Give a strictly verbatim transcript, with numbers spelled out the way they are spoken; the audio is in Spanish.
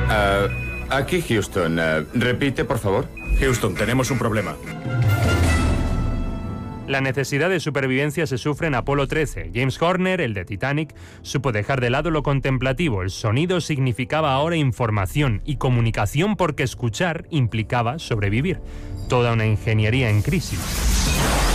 Uh, aquí Houston. Uh, repite, por favor. Houston, tenemos un problema. La necesidad de supervivencia se sufre en Apolo trece. James Horner, el de Titanic, supo dejar de lado lo contemplativo. El sonido significaba ahora información y comunicación porque escuchar implicaba sobrevivir. Toda una ingeniería en crisis.